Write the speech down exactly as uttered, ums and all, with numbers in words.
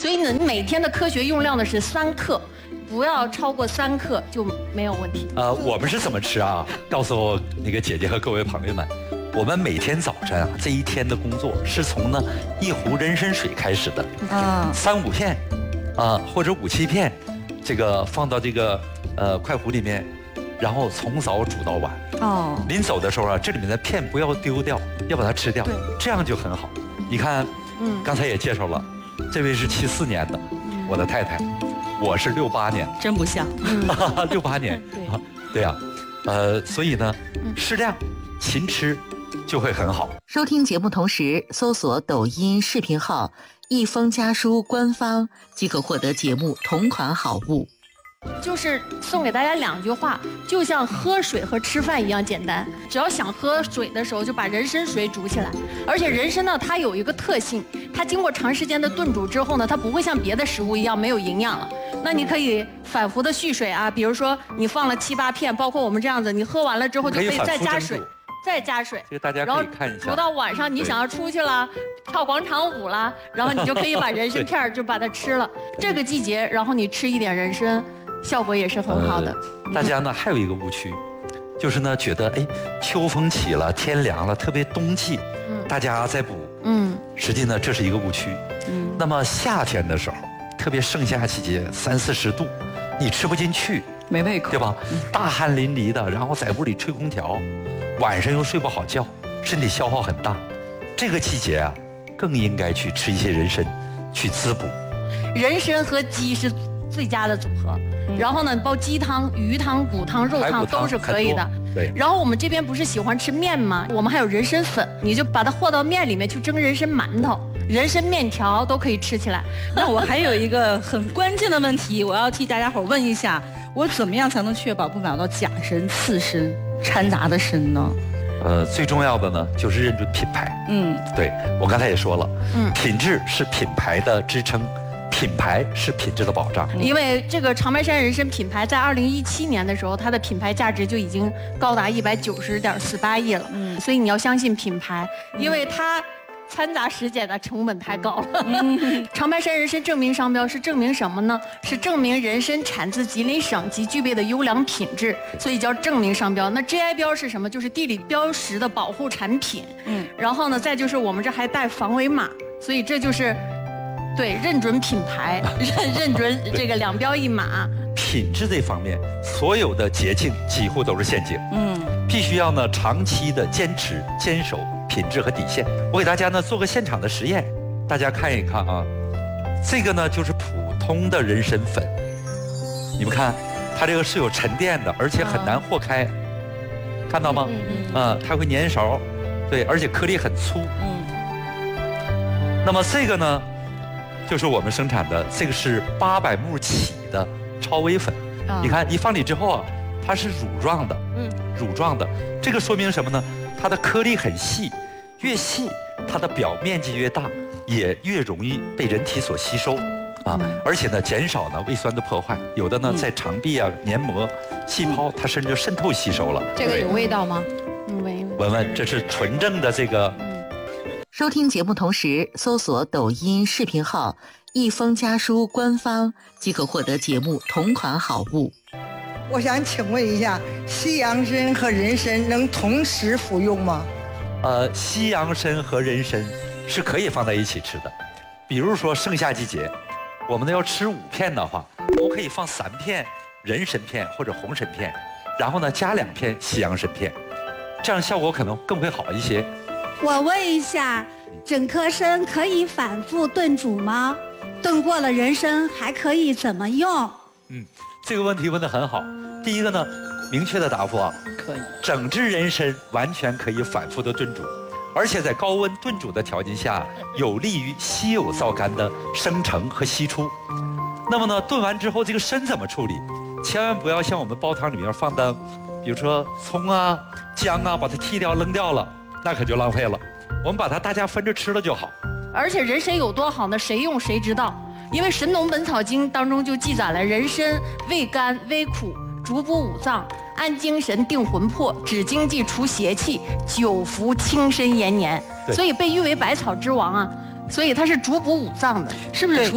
所以呢，你每天的科学用量呢是三克，不要超过三克就没有问题。 呃，我们是怎么吃啊？告诉那个姐姐和各位朋友们，我们每天早晨啊，这一天的工作是从呢一壶人参水开始的，啊，三五片，啊或者五七片，这个放到这个呃快壶里面，然后从早煮到晚。哦，临走的时候啊，这里面的片不要丢掉，要把它吃掉，这样就很好。你看，嗯，刚才也介绍了，这位是七四年的，我的太太。我是六八年， 真不像， 六八年，对，对呀，呃，所以呢，适量勤吃就会很好。 收听节目同时搜索抖音视频号“一封家书”官方，即可获得节目同款好物。 就是送给大家两句话，就像喝水和吃饭一样简单。只要想喝水的时候，就把人参水煮起来。而且人参呢，它有一个特性，它经过长时间的炖煮之后呢，它不会像别的食物一样没有营养了。那你可以反复的续水啊，比如说你放了七八片，包括我们这样子，你喝完了之后就可以再加水，再加水。 这个大家可以看一下。 然后煮到晚上，你想要出去了，跳广场舞了，然后你就可以把人参片就把它吃了。这个季节，然后你吃一点人参。效果也是很好的。 呃、大家呢还有一个误区，就是呢觉得哎，秋风起了，天凉了，特别冬季，嗯、大家在补。嗯，实际呢这是一个误区。嗯，那么夏天的时候，特别盛夏季节，三四十度，你吃不进去， 没胃口， 对吧？嗯、大汗淋漓的，然后在屋里吹空调，晚上又睡不好觉，身体消耗很大。这个季节啊，更应该去吃一些人参，去滋补。 人参和鸡是最佳的组合。然后呢，煲鸡汤、鱼汤、骨汤、肉汤都是可以的。 对。 然后我们这边不是喜欢吃面吗？我们还有人参粉，你就把它和到面里面去蒸人参馒头、人参面条都可以吃起来。 那我还有一个很关键的问题，我要替大家伙问一下，我怎么样才能确保不买到假参、次参掺杂的参呢？ 呃，最重要的呢就是认准品牌。嗯，对，我刚才也说了，嗯，品质是品牌的支撑。品牌是品质的保障， 因为这个长白山人参品牌在二零一七年的时候，它的品牌价值就已经高达一百九十点四八亿了。嗯，所以你要相信品牌，因为它掺杂实检的成本太高了。嗯、长白山人参证明商标是证明什么呢？是证明人参产自吉林省及具备的优良品质，所以叫证明商标。那 G I 标是什么？就是地理标识的保护产品。嗯，然后呢，再就是我们这还带防伪码，所以这就是。对，认准品牌，认认准这个两标一码。 品质这方面，所有的捷径几乎都是陷阱。嗯，必须要呢长期的坚持、坚守品质和底线。我给大家呢做个现场的实验，大家看一看啊。这个呢就是普通的人参粉，你们看，它这个是有沉淀的，而且很难和开，看到吗？嗯嗯。啊，它会粘勺，对，而且颗粒很粗。嗯。那么这个呢？就是我们生产的，这个是八百目起的超微粉。哦、你看，一放里之后啊，它是乳状的，嗯，乳状的。这个说明什么呢？它的颗粒很细，越细，它的表面积越大，也越容易被人体所吸收啊。嗯、而且呢，减少呢胃酸的破坏。有的呢，在肠壁啊、黏膜、气泡，它甚至渗透吸收了。 这个有味道吗？嗯，闻闻闻，这是纯正的这个。 收听节目同时搜索抖音视频号“一封家书”官方，即可获得节目同款好物。 我想请问一下，西洋参和人参能同时服用吗？ 呃，西洋参和人参是可以放在一起吃的。比如说盛夏季节，我们呢要吃五片的话，我可以放三片人参片或者红参片，然后呢加两片西洋参片，这样效果可能更会好一些。 我问一下，整颗参可以反复炖煮吗？炖过了人参还可以怎么用？ 嗯，这个问题问得很好。第一个呢，明确的答复啊，可以。整只人参完全可以反复的炖煮，而且在高温炖煮的条件下，有利于稀有皂苷的生成和析出。那么呢，炖完之后这个参怎么处理？千万不要像我们煲汤里面放的，比如说葱啊、姜啊，把它剔掉扔掉了。那可就浪费了，我们把它大家分着吃了就好。 而且人参有多好呢？谁用谁知道。因为《神农本草经》当中就记载了，人参味甘微苦，主补五脏，安精神，定魂魄，止经济，除邪气，久服轻身延年。所以被誉为百草之王啊。所以它是主补五脏的， 是不是？